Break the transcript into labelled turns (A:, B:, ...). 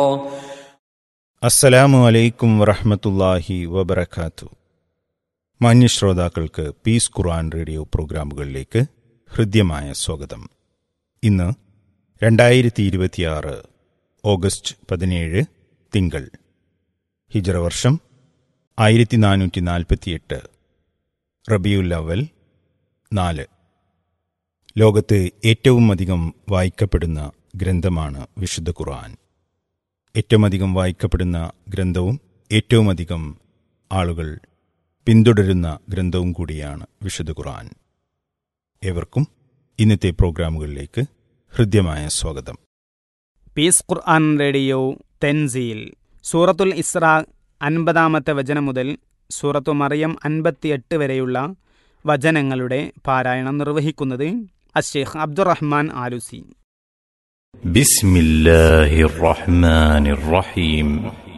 A: അസ്സലാമു അലൈക്കും വറഹ്മത്തുള്ളാഹി വബറകാതുഹു. മാന്യശ്രോതാക്കൾക്ക് പീസ് ഖുർആൻ റേഡിയോ പ്രോഗ്രാമുകളിലേക്ക് ഹൃദ്യമായ സ്വാഗതം. ഇന്ന് 2026 ഓഗസ്റ്റ് 17 തിങ്കൾ, ഹിജ്റ വർഷം 1448, റബീഉൽ അവ്വൽ 4. ലോകത്ത് ഏറ്റവും അധികം വായിക്കപ്പെടുന്ന ഗ്രന്ഥമാണ് വിശുദ്ധ ഖുർആൻ. ഏറ്റവും അധികം വായിക്കപ്പെടുന്ന ഗ്രന്ഥവും ഏറ്റവും അധികം ആളുകൾ പിന്തുടരുന്ന ഗ്രന്ഥവും കൂടിയാണ് വിശുദ്ധ ഖുർആൻ. ഏവർക്കും ഇന്നത്തെ പ്രോഗ്രാമുകളിലേക്ക് ഹൃദ്യമായ സ്വാഗതം.
B: പീസ് ഖുർആൻ റേഡിയോ തെൻസീൽ സൂറത്തുൽ ഇസ്രാ 50-ാമത്തെ വചനം മുതൽ സൂറത്തു മറിയം 58 വരെയുള്ള വചനങ്ങളുടെ പാരായണം നിർവഹിക്കുന്നത് അശ്ശൈഖ് അബ്ദുറഹ്മാൻ ആലുസി.
C: ബിസ്മില്ലാഹിർ റഹ്മാനിർ റഹീം.